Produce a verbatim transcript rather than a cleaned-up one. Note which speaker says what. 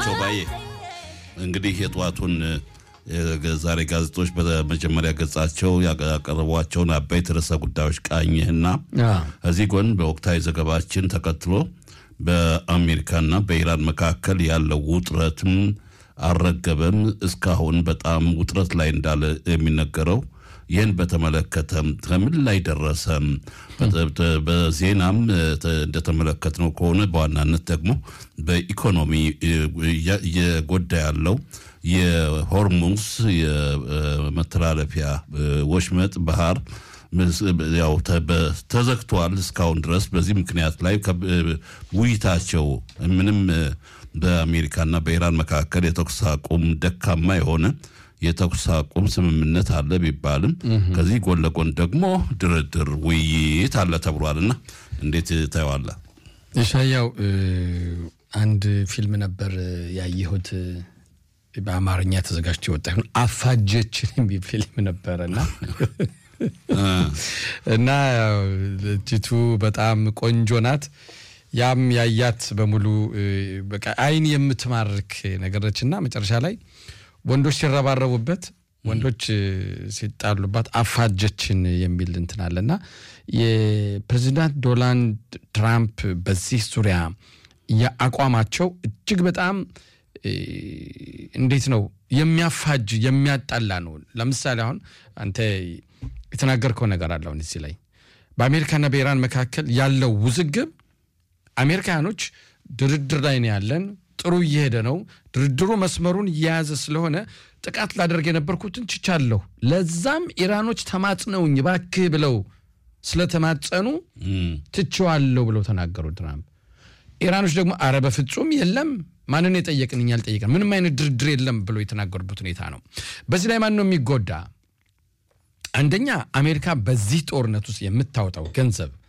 Speaker 1: ናቸው ባዬ እንግዲህ የጧቱን ዛሬ ጋዜጦች በመጀመሪያ ገጻቸው ያቀረቧቸውን አበይት ርዕሰ ጉዳዮች ቃኝህና እዚህ ጎን በወቅታዊ ዘገባችን ተከትሎ በአሜሪካና በኢራን መካከል ያለው ውጥረትም አረገበም እስካሁን በጣም ውጥረት ላይ እንዳለ የሚነገረው ይህን በተመለከተም ከምን ላይ ደረሰ በዜናም እንደተመለከትነው ከሆነ በዋናነት ደግሞ በኢኮኖሚ የጎዳ ያለው የሆርሙዝ የመተላለፊያ ወሽመጥ ባህር ያው ተዘግቷል እስካሁን ድረስ በዚህ ምክንያት ላይ ውይይታቸው ምንም በአሜሪካና በኢራን መካከል የተኩስ አቁም ደካማ የሆነ የተኩስ አቁም ስምምነት አለ ቢባልም ከዚህ ጎን ለጎን ደግሞ ድርድር ውይይት አለ ተብሏልና እንዴት ታየዋለ?
Speaker 2: እሻያው አንድ ፊልም ነበር ያየሁት በአማርኛ ተዘጋጅቶ ወጣው አፋጀችን የሚል ፊልም ነበርና እና ቲቱ በጣም ቆንጆ ናት ያም ያያት በሙሉ በቃ አይን የምትማርክ ነገርችና መጨረሻ ላይ ወንዶች ሲረባረቡበት ወንዶች ሲጣሉባት አፋጀችን የሚል እንትን አለና የፕሬዝዳንት ዶናልድ ትራምፕ በዚህ ዙሪያ ያቋማቸው እጅግ በጣም እንዴት ነው የሚያፋጅ የሚያጣላ ነው። ለምሳሌ አሁን አንተ የተናገርከው ነገር አለው እዚህ ላይ በአሜሪካና በኢራን መካከል ያለው ውዝግብ አሜሪካኖች ድርድር ላይ ነው ያለን ጥሩ እየሄደ ነው ድርድሩ መስመሩን ያያዘ ስለሆነ ጥቃት ላደርግ የነበርኩትን ችቻለሁ ለዛም ኢራኖች ተማጽነውኝ ባክህ ብለው ስለተማጸኑ ትቻለሁ ብለው ተናገሩ ትራምፕ። ኢራኖች ደግሞ አረ በፍጹም የለም ማንን የጠየቅንኝ አልጠየቀን ምንም አይነት ድርድር የለም ብለው የተናገሩበት ሁኔታ ነው። በዚህ ላይ ማን ነው የሚጎዳ? አንደኛ አሜሪካ በዚህ ጦርነት ውስጥ የምታወጣው ገንዘብ